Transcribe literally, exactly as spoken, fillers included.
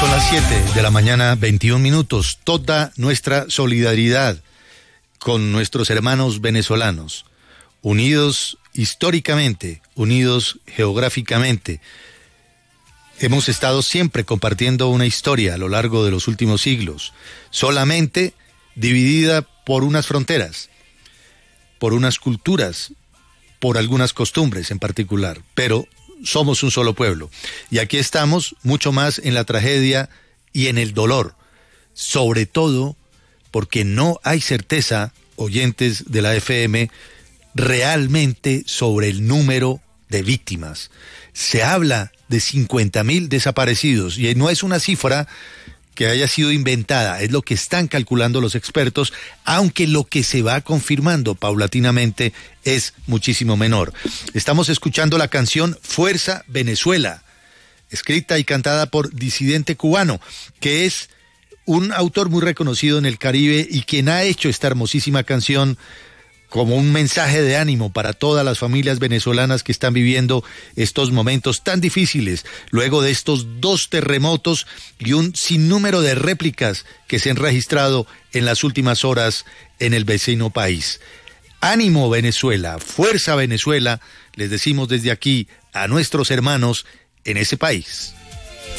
Son las siete de la mañana, veintiún minutos. Toda nuestra solidaridad con nuestros hermanos venezolanos, unidos históricamente, unidos geográficamente. Hemos estado siempre compartiendo una historia a lo largo de los últimos siglos, solamente dividida por unas fronteras, por unas culturas, por algunas costumbres en particular, pero somos un solo pueblo. Y aquí estamos mucho más en la tragedia y en el dolor, sobre todo porque no hay certeza, oyentes de la F M, realmente sobre el número de víctimas. Se habla de cincuenta mil desaparecidos y no es una cifra que haya sido inventada, es lo que están calculando los expertos, aunque lo que se va confirmando paulatinamente es muchísimo menor. Estamos escuchando la canción Fuerza Venezuela, escrita y cantada por Disidente Cubano, que es un autor muy reconocido en el Caribe y quien ha hecho esta hermosísima canción como un mensaje de ánimo para todas las familias venezolanas que están viviendo estos momentos tan difíciles, luego de estos dos terremotos y un sinnúmero de réplicas que se han registrado en las últimas horas en el vecino país. Ánimo Venezuela, fuerza Venezuela, les decimos desde aquí a nuestros hermanos en ese país.